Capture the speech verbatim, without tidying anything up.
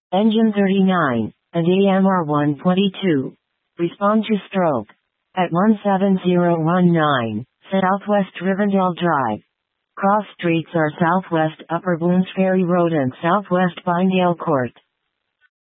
Engine thirty-nine, and A M R one twenty-two. Respond to stroke. At one seven zero one nine, Southwest Rivendell Drive. Cross streets are Southwest Upper Bloomsbury Road and Southwest Binedale Court.